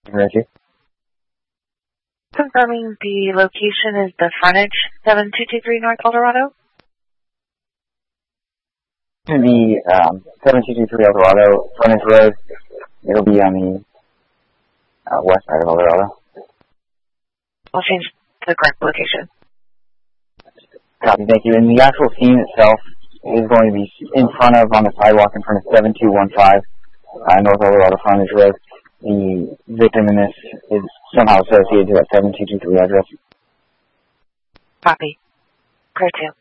Reggie. Confirming the location is the frontage 7223 North Eldorado. To the 7223 Eldorado frontage road. It'll be on the west side of Eldorado. I'll change the correct location. Copy, thank you. And the actual scene itself is going to be in front of, on the sidewalk in front of 7215 North Eldorado frontage road. The victim in this is somehow associated to that 7223 address. Copy. Clear 2.